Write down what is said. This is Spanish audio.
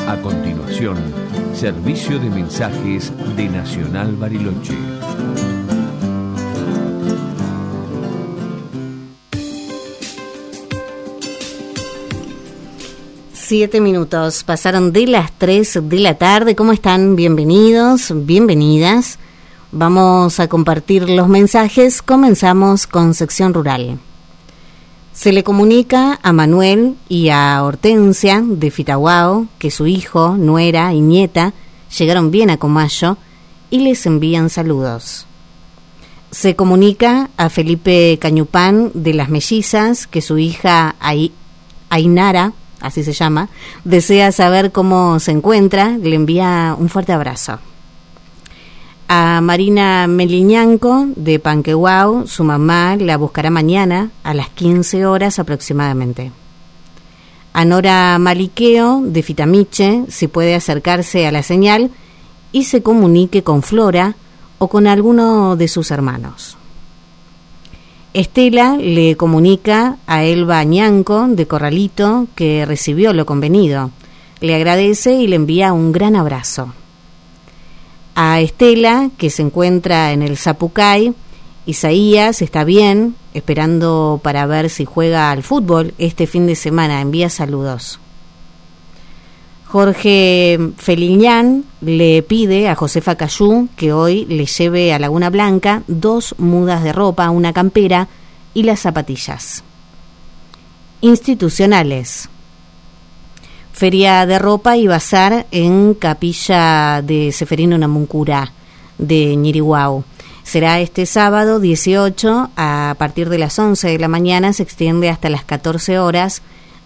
A continuación, servicio de mensajes de Nacional Bariloche. Siete minutos pasaron de las 3 de la tarde. ¿Cómo están? Bienvenidos, bienvenidas. Vamos a compartir los mensajes. Comenzamos con sección rural. Se le comunica a Manuel y a Hortensia de Fitaguao que su hijo, nuera y nieta llegaron bien a Comayo y les envían saludos. Se comunica a Felipe Cañupán de Las Mellizas que su hija Ainara, así se llama, desea saber cómo se encuentra, le envía un fuerte abrazo. A Marina Meliñanco de Panquehuao, su mamá la buscará mañana a las 15 horas aproximadamente. A Nora Maliqueo de Fitamiche, si puede acercarse a la señal y se comunique con Flora o con alguno de sus hermanos. Estela le comunica a Elba Ñanco de Corralito que recibió lo convenido. Le agradece y le envía un gran abrazo. A Estela, que se encuentra en el Zapucay, Isaías está bien, esperando para ver si juega al fútbol este fin de semana. Envía saludos. Jorge Feliñán le pide a Josefa Cayú que hoy le lleve a Laguna Blanca 2 mudas de ropa, una campera y las zapatillas. Institucionales. Feria de ropa y bazar en Capilla de Seferino Namuncurá de Ñiriguau. Será este sábado 18 a partir de las 11 de la mañana, se extiende hasta las 14 horas